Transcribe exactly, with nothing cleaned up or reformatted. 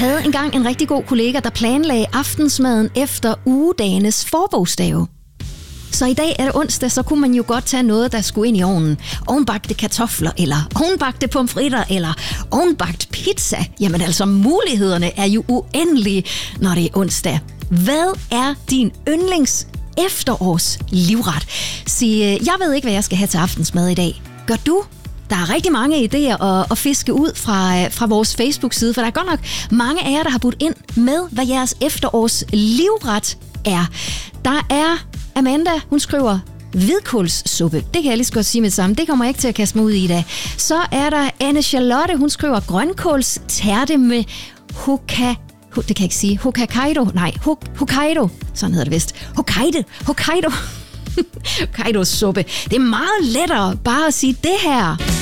havde engang en rigtig god kollega, der planlagde aftensmaden efter ugedagenes forbogstave. Så i dag er det onsdag, så kunne man jo godt tage noget, der skulle ind i ovnen. Ovenbagte kartofler, eller ovenbagte pomfritter, eller ovenbagt pizza. Jamen altså, mulighederne er jo uendelige, når det er onsdag. Hvad er din yndlings efterårs livret? Sig, jeg ved ikke, hvad jeg skal have til aftensmad i dag. Gør du? Der er rigtig mange idéer at, at fiske ud fra, fra vores Facebook-side, for der er godt nok mange af jer, der har budt ind med, hvad jeres efterårs livret er. Der er Amanda, hun skriver hvidkålssuppe. Det kan jeg lige så godt sige med det samme. Det kommer jeg ikke til at kaste mig ud i i dag. Så er der Anne Charlotte, hun skriver grønkålstærte med hoka... Det kan jeg ikke sige. Hokkaido. Nej, Hokkaido. Sådan hedder det vist. Hokkaido. Hokkaido. Hokkaido-suppe. Det er meget lettere bare at sige det her.